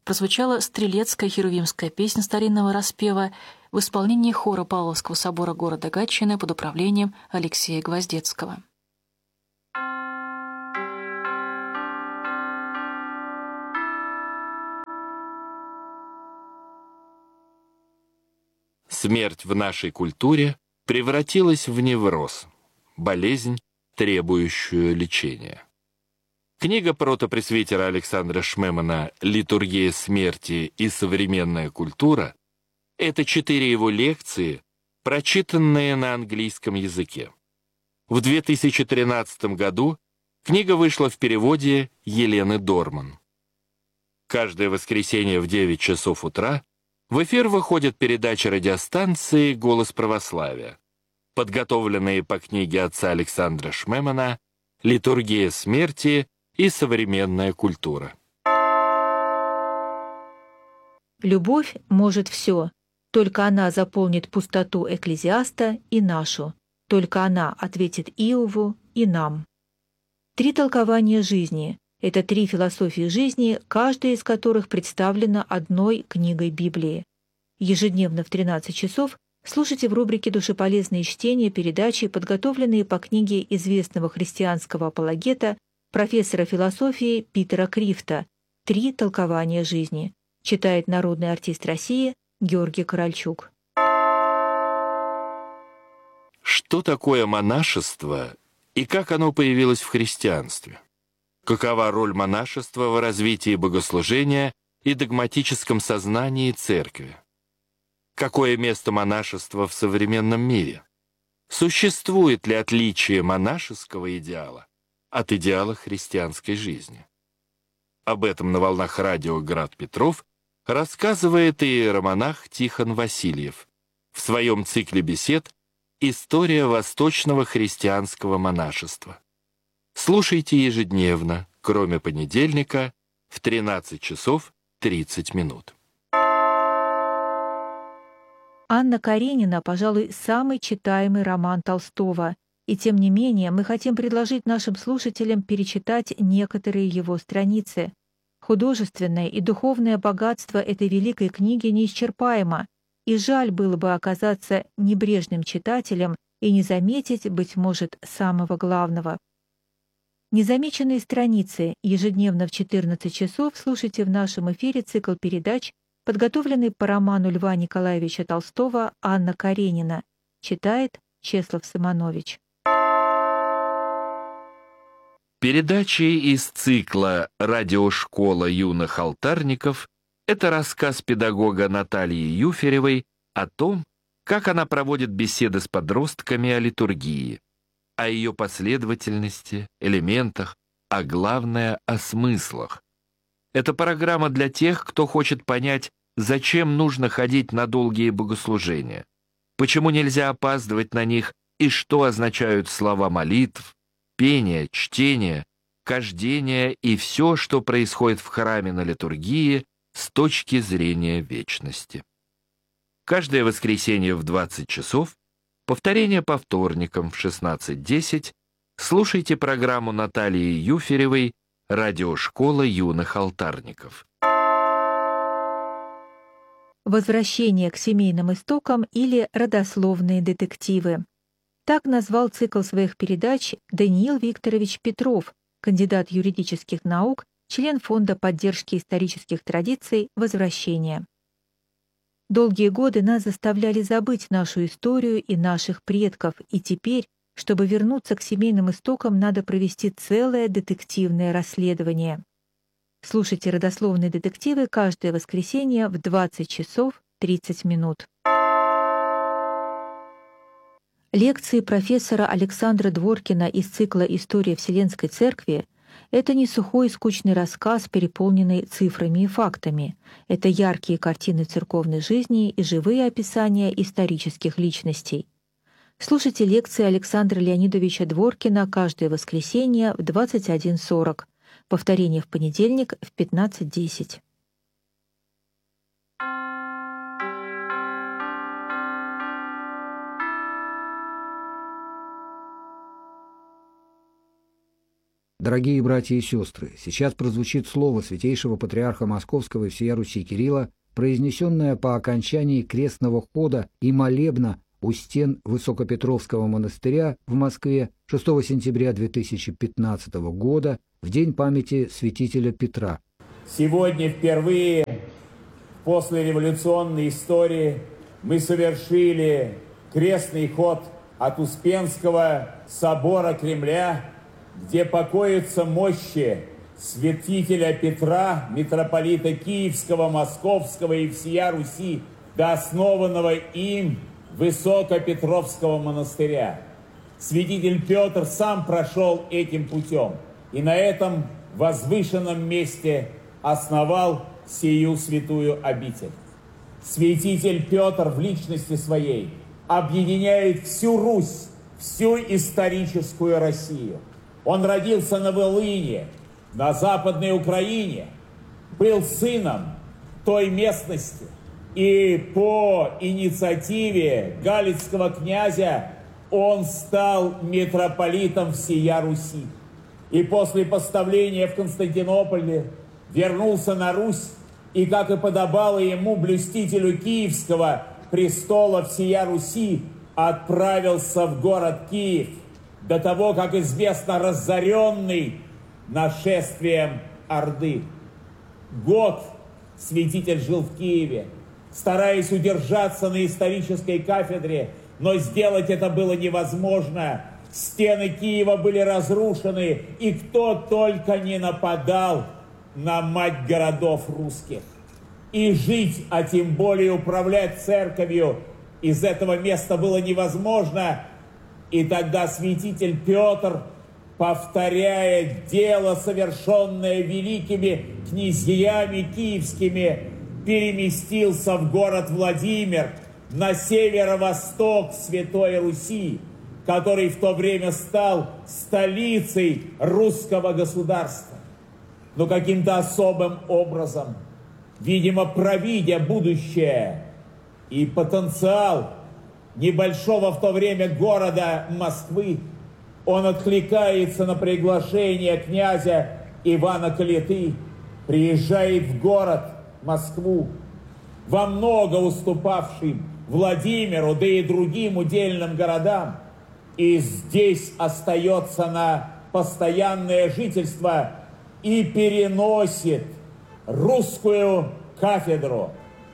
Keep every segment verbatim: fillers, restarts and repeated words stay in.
прозвучала стрелецкая херувимская песня старинного распева в исполнении хора Павловского собора города Гатчины под управлением Алексея Гвоздецкого. Смерть в нашей культуре превратилась в невроз, болезнь, требующую лечения. Книга протопресвитера Александра Шмемана «Литургия смерти и современная культура» — это четыре его лекции, прочитанные на английском языке. В две тысячи тринадцатом году книга вышла в переводе Елены Дорман. Каждое воскресенье в девять часов утра в эфир выходит передача радиостанции «Голос православия», подготовленные по книге отца Александра Шмемана «Литургия смерти и современная культура». Любовь может все, только она заполнит пустоту Экклезиаста и нашу, только она ответит Иову и нам. Три толкования жизни — это три философии жизни, каждая из которых представлена одной книгой Библии. Ежедневно в тринадцать часов слушайте в рубрике «Душеполезные чтения» передачи, подготовленные по книге известного христианского апологета, профессора философии Питера Крифта «Три толкования жизни», читает народный артист России Георгий Корольчук. Что такое монашество и как оно появилось в христианстве? Какова роль монашества в развитии богослужения и догматическом сознании церкви? Какое место монашества в современном мире? Существует ли отличие монашеского идеала от идеала христианской жизни? Об этом на волнах радио «Град Петров» рассказывает иеромонах Тихон Васильев в своем цикле бесед «История восточного христианского монашества». Слушайте ежедневно, кроме понедельника, в тринадцать часов тридцать минут. Анна Каренина, пожалуй, самый читаемый роман Толстого, и тем не менее мы хотим предложить нашим слушателям перечитать некоторые его страницы. Художественное и духовное богатство этой великой книги неисчерпаемо, и жаль было бы оказаться небрежным читателем и не заметить, быть может, самого главного. Незамеченные страницы ежедневно в четырнадцать часов слушайте в нашем эфире цикл передач, подготовленный по роману Льва Николаевича Толстого «Анна Каренина», читает Чеслав Симонович. Передачи из цикла «Радиошкола юных алтарников» — это рассказ педагога Натальи Юферевой о том, как она проводит беседы с подростками о литургии, о ее последовательности, элементах, а главное — о смыслах. Это программа для тех, кто хочет понять, зачем нужно ходить на долгие богослужения, почему нельзя опаздывать на них и что означают слова молитв, пение, чтение, кождение и все, что происходит в храме на литургии с точки зрения вечности. Каждое воскресенье в двадцать часов, повторение по вторникам в шестнадцать десять, слушайте программу Натальи Юферевой «Радиошкола юных алтарников». «Возвращение к семейным истокам» или «Родословные детективы». Так назвал цикл своих передач Даниил Викторович Петров, кандидат юридических наук, член Фонда поддержки исторических традиций «Возвращение». Долгие годы нас заставляли забыть нашу историю и наших предков, и теперь, чтобы вернуться к семейным истокам, надо провести целое детективное расследование. Слушайте «Родословные детективы» каждое воскресенье в двадцать часов тридцать минут. Лекции профессора Александра Дворкина из цикла «История Вселенской Церкви» — это не сухой и скучный рассказ, переполненный цифрами и фактами. Это яркие картины церковной жизни и живые описания исторических личностей. Слушайте лекции Александра Леонидовича Дворкина каждое воскресенье в двадцать один сорок, повторение в понедельник в пятнадцать десять. Дорогие братья и сестры, сейчас прозвучит слово святейшего патриарха Московского и всея Руси Кирилла, произнесенное по окончании крестного хода и молебна у стен Высокопетровского монастыря в Москве шестого сентября две тысячи пятнадцатого года, в день памяти святителя Петра. Сегодня впервые в послереволюционной истории мы совершили крестный ход от Успенского собора Кремля, где покоятся мощи святителя Петра, митрополита Киевского, Московского и всея Руси, до основанного им Высокопетровского монастыря. Святитель Петр сам прошел этим путем и на этом возвышенном месте основал сию святую обитель. Святитель Петр в личности своей объединяет всю Русь, всю историческую Россию. Он родился на Волыне, на Западной Украине, был сыном той местности, и по инициативе галицкого князя он стал митрополитом всея Руси. И после поставления в Константинополе вернулся на Русь, и, как и подобало ему, блюстителю Киевского престола всея Руси, отправился в город Киев, до того, как известно, разоренный нашествием Орды. Год святитель жил в Киеве, стараясь удержаться на исторической кафедре, но сделать это было невозможно. Стены Киева были разрушены, и кто только не нападал на мать городов русских. И жить, а тем более управлять церковью из этого места было невозможно. И тогда святитель Петр, повторяя дело, совершенное великими князьями киевскими, переместился в город Владимир, на северо-восток Святой Руси, который в то время стал столицей русского государства. Но каким-то особым образом, видимо, провидя будущее и потенциал небольшого в то время города Москвы, он откликается на приглашение князя Ивана Калиты, приезжает в город Москву, во много уступавшим Владимиру, да и другим удельным городам, и здесь остается на постоянное жительство и переносит русскую кафедру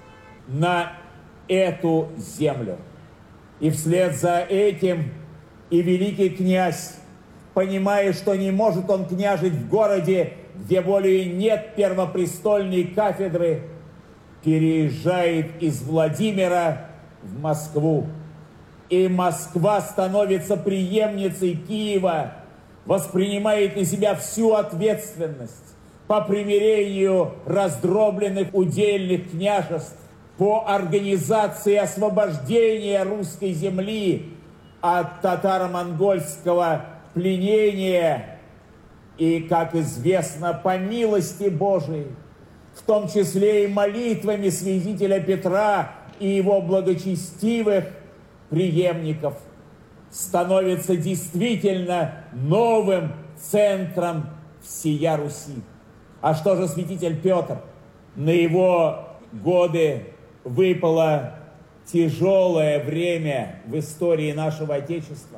на эту землю. И вслед за этим и великий князь, понимая, что не может он княжить в городе, где более нет первопрестольной кафедры, переезжает из Владимира в Москву. И Москва становится преемницей Киева, воспринимает на себя всю ответственность по примирению раздробленных удельных княжеств, по организации освобождения русской земли от татаро-монгольского пленения и, как известно, по милости Божией, в том числе и молитвами святителя Петра и его благочестивых преемников, становится действительно новым центром всея Руси. А что же святитель Петр? На его годы выпало тяжелое время в истории нашего Отечества.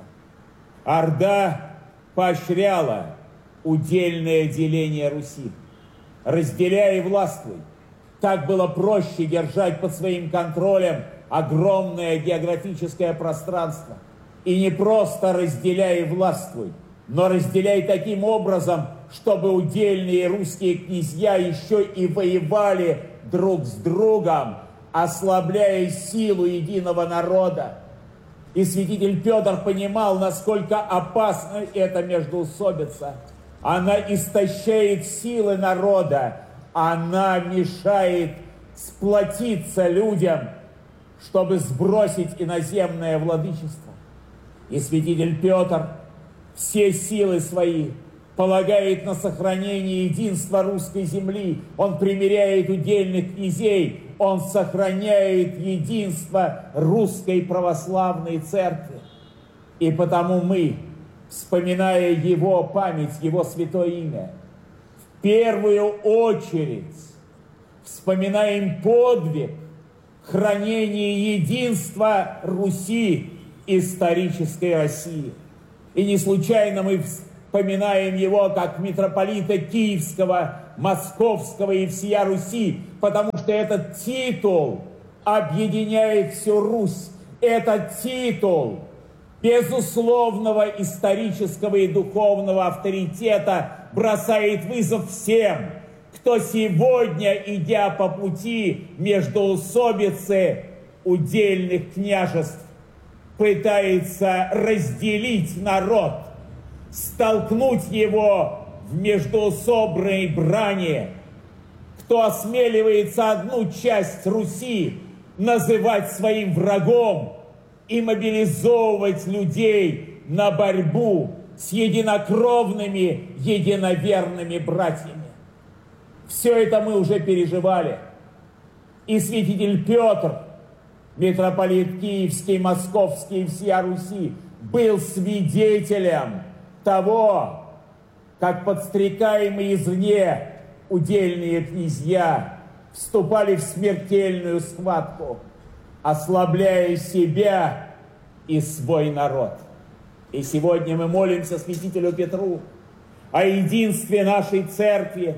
Орда поощряла удельное деление Руси. Разделяй и властвуй. Так было проще держать под своим контролем огромное географическое пространство. И не просто разделяй и властвуй, но разделяй таким образом, чтобы удельные русские князья еще и воевали друг с другом, ослабляя силу единого народа. И святитель Петр понимал, насколько опасна эта междоусобица. Она истощает силы народа, она мешает сплотиться людям, чтобы сбросить иноземное владычество. И святитель Петр все силы свои полагает на сохранение единства русской земли. Он примиряет удельных князей, он сохраняет единство русской православной церкви. И потому мы, вспоминая Его память, Его святое имя, в первую очередь вспоминаем подвиг хранения единства Руси, исторической России. И не случайно мы вспоминаем его как митрополита Киевского, Московского и всея Руси, потому что этот титул объединяет всю Русь. Этот титул безусловного исторического и духовного авторитета бросает вызов всем, кто сегодня, идя по пути междоусобицы удельных княжеств, пытается разделить народ, столкнуть его в междоусобной брани, кто осмеливается одну часть Руси называть своим врагом и мобилизовывать людей на борьбу с единокровными, единоверными братьями. Все это мы уже переживали. И святитель Петр, митрополит Киевский, Московский и всея Руси, был свидетелем того, как подстрекаемые извне удельные князья вступали в смертельную схватку, ослабляя себя и свой народ. И сегодня мы молимся святителю Петру о единстве нашей церкви,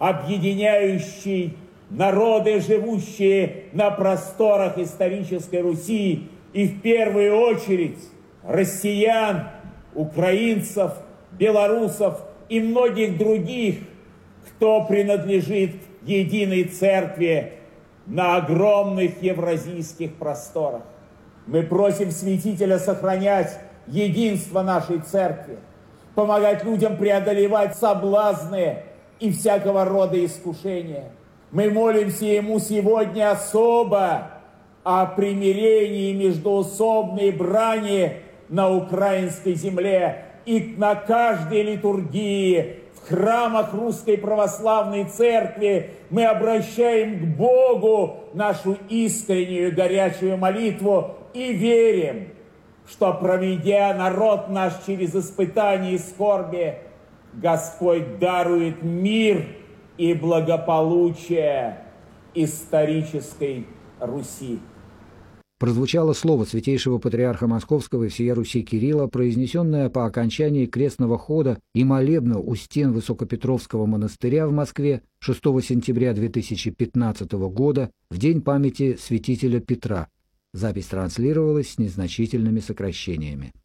объединяющей народы, живущие на просторах исторической Руси, и в первую очередь россиян, украинцев, белорусов и многих других, кто принадлежит к единой церкви на огромных евразийских просторах. Мы просим святителя сохранять единство нашей церкви, помогать людям преодолевать соблазны и всякого рода искушения. Мы молимся ему сегодня особо о примирении междоусобной брани на украинской земле и на каждой литургии в храмах Русской Православной Церкви мы обращаем к Богу нашу искреннюю горячую молитву и верим, что, проведя народ наш через испытания и скорби, Господь дарует мир и благополучие исторической Руси. Прозвучало слово святейшего патриарха Московского и всея Руси Кирилла, произнесенное по окончании крестного хода и молебна у стен Высокопетровского монастыря в Москве шестого сентября две тысячи пятнадцатого года, в день памяти святителя Петра. Запись транслировалась с незначительными сокращениями.